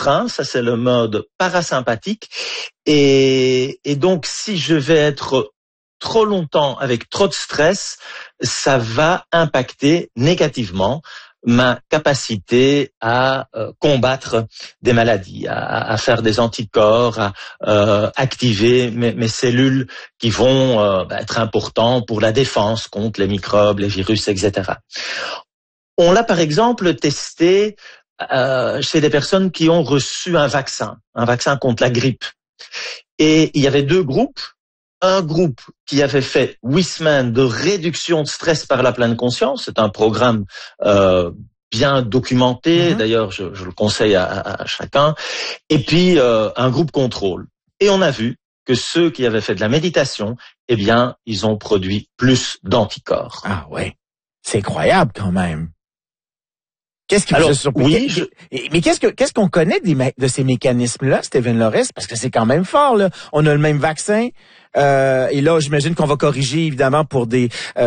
frein, ça c'est le mode parasympathique. Et donc, si je vais être trop longtemps avec trop de stress, ça va impacter négativement ma capacité à combattre des maladies, à faire des anticorps, à activer mes cellules qui vont être importantes pour la défense contre les microbes, les virus, etc. On l'a par exemple testé chez des personnes qui ont reçu un vaccin contre la grippe. Et il y avait deux groupes. Un groupe qui avait fait 8 semaines de réduction de stress par la pleine conscience. C'est un programme bien documenté. D'ailleurs, je le conseille à chacun. Et puis, un groupe contrôle. Et on a vu que ceux qui avaient fait de la méditation, eh bien, ils ont produit plus d'anticorps. Ah ouais, c'est incroyable quand même. Qu'est-ce qui vous surpris? Oui, mais qu'est-ce qu'on connaît de ces mécanismes-là, Steven Lorris? Parce que c'est quand même fort, là. On a le même vaccin. Et là, j'imagine qu'on va corriger évidemment pour du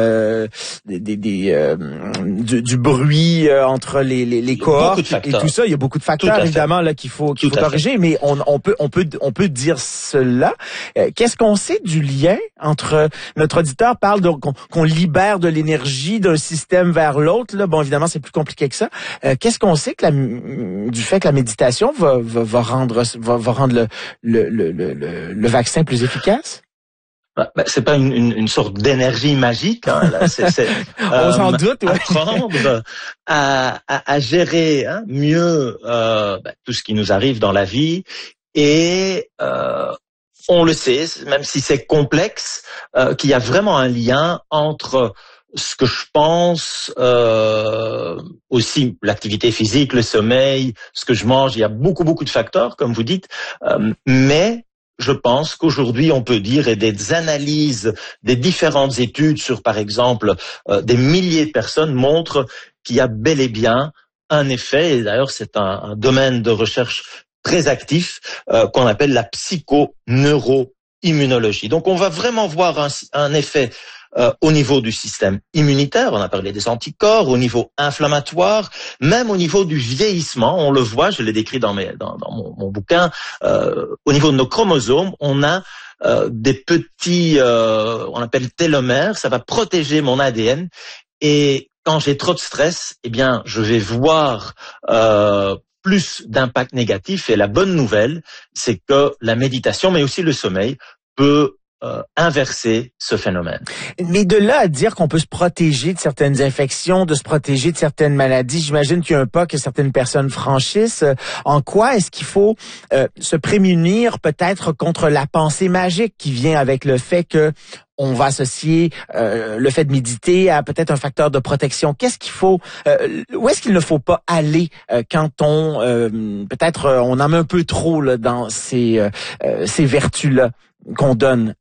bruit entre les cohortes et tout ça. Il y a beaucoup de facteurs évidemment là qu'il faut corriger, mais on peut dire cela. Qu'est-ce qu'on sait du lien entre notre auditeur parle qu'on libère de l'énergie d'un système vers l'autre là. Bon, évidemment, c'est plus compliqué que ça. Qu'est-ce qu'on sait du fait que la méditation va rendre le vaccin plus efficace? C'est pas une sorte d'énergie magique, hein, là. On s'en doute, ouais. Apprendre à gérer mieux tout ce qui nous arrive dans la vie. Et on le sait, même si c'est complexe, qu'il y a vraiment un lien entre ce que je pense, aussi l'activité physique, le sommeil, ce que je mange. Il y a beaucoup de facteurs, comme vous dites, mais je pense qu'aujourd'hui, on peut dire, et des analyses des différentes études sur, par exemple, des milliers de personnes montrent qu'il y a bel et bien un effet, et d'ailleurs c'est un domaine de recherche très actif, qu'on appelle la psychoneuroimmunologie. Donc on va vraiment voir un effet au niveau du système immunitaire, on a parlé des anticorps, au niveau inflammatoire, même au niveau du vieillissement, on le voit, je l'ai décrit dans mon bouquin, au niveau de nos chromosomes, on a des petits, on appelle télomères, ça va protéger mon ADN, et quand j'ai trop de stress, eh bien, je vais voir plus d'impact négatif, et la bonne nouvelle, c'est que la méditation, mais aussi le sommeil, peut inverser ce phénomène. Mais de là à dire qu'on peut se protéger de certaines infections, de se protéger de certaines maladies, j'imagine qu'il y a un pas que certaines personnes franchissent. En quoi est-ce qu'il faut se prémunir peut-être contre la pensée magique qui vient avec le fait que on va associer le fait de méditer à peut-être un facteur de protection. Qu'est-ce qu'il faut, où est-ce qu'il ne faut pas aller quand peut-être on en met un peu trop là, dans ces vertus-là qu'on donne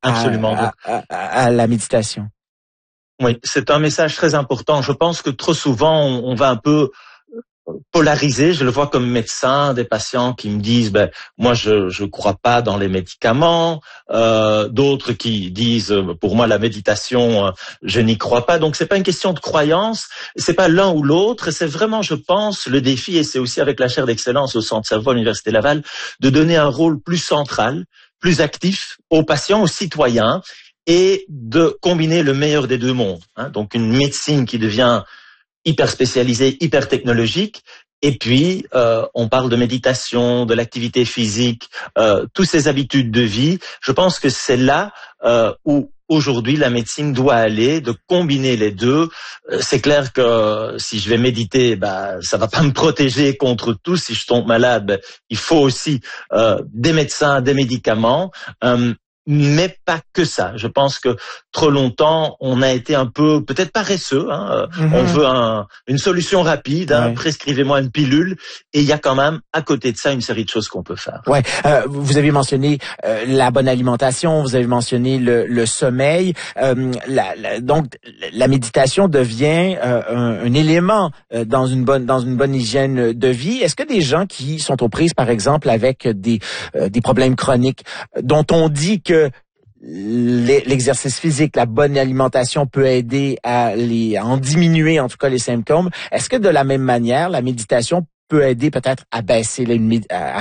à la méditation? Oui, c'est un message très important. Je pense que trop souvent, on va un peu polarisé. Je le vois comme médecin, des patients qui me disent moi je crois pas dans les médicaments, d'autres qui disent pour moi la méditation je n'y crois pas. Donc c'est pas une question de croyance, c'est pas l'un ou l'autre, c'est vraiment je pense le défi, et c'est aussi avec la chaire d'excellence au Centre Cerveau à l'Université Laval, de donner un rôle plus central, plus actif aux patients, aux citoyens, et de combiner le meilleur des deux mondes, donc une médecine qui devient hyper spécialisée, hyper technologique, et puis on parle de méditation, de l'activité physique, toutes ces habitudes de vie. Je pense que c'est là où aujourd'hui la médecine doit aller, de combiner les deux. C'est clair que si je vais méditer, ça va pas me protéger contre tout. Si je tombe malade, il faut aussi des médecins, des médicaments. Mais pas que ça. Je pense que trop longtemps, on a été un peu, peut-être paresseux. On veut une solution rapide. Prescrivez-moi une pilule. Et il y a quand même, à côté de ça, une série de choses qu'on peut faire. Ouais. Vous avez mentionné la bonne alimentation. Vous avez mentionné le sommeil. Donc, la méditation devient un élément dans une bonne hygiène de vie. Est-ce que des gens qui sont aux prises, par exemple, avec des problèmes chroniques, dont on dit que l'exercice physique, la bonne alimentation peut aider à en diminuer en tout cas les symptômes. Est-ce que de la même manière, la méditation peut aider peut-être à baisser à